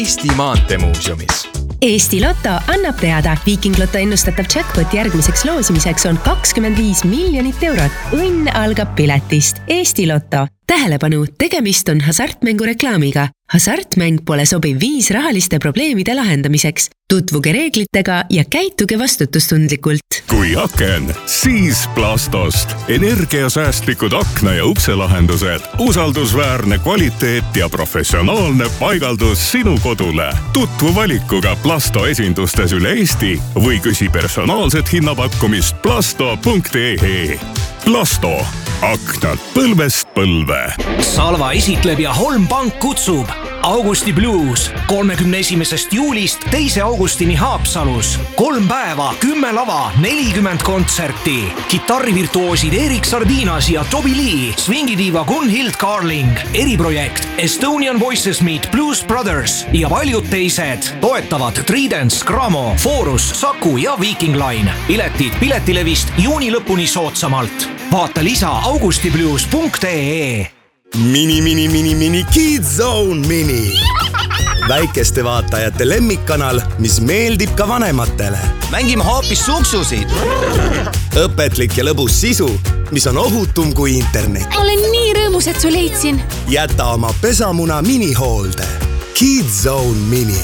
Eesti Maanteemuuseumis. Eesti Lotto annab teada, Viiking Lotto ennustatav jackpot järgmiseks loosimiseks on 25 miljonit eurot. Õnn algab piletist. Eesti Lotto. Tähelepanu, tegemist on hasartmängu reklaamiga. Hasartmäng pole sobiv viis rahaliste probleemide lahendamiseks. Tutvuge reeglitega ja käituge vastutustundlikult. Kui aken, siis Plastost. Energiasäästlikud akna- ja ukselahendused. Usaldusväärne kvaliteet ja professionaalne paigaldus sinu kodule. Tutvu valikuga Plasto esindustes üle Eesti või küsi personaalset hinnapakkumist plasto.ee. Plasto. Aknad põlvest põlve. Salva esitleb ja Holm Pank kutsub Augusti Blues 31. juulist 2. augustini Haapsalus. 3 päeva, 10 lava, 40 kontserti. Kitarrivirtuoosid Erik Sardinas ja Toby Lee, swingidiiva Gunhild Carling, eriprojekt Estonian Voices Meet Blues Brothers ja paljud teised. Toetavad Tridents, Gramo, Forus, Saku ja Viiking Line. Piletid Piletilevist juuni lõpuni soodsamalt. Vaata lisa augustiblues.ee. Mini Kids Zone Mini. Väikeste vaatajate lemmikkanal, mis meeldib ka vanematele. Mängime hoopis suksusid. Õpetlik ja lõbus sisu, mis on ohutum kui internet. Olen nii rõõmus, et su leidsin. Jäta oma pesamuna minihoolde. Kids Zone Mini.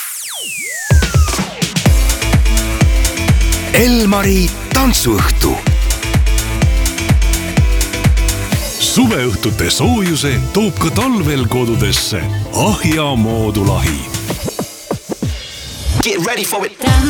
Elmari tantsuõhtu. Suveõhtute soojuse toob ka talvel kodudesse Ahja moodulahi. Get ready for it.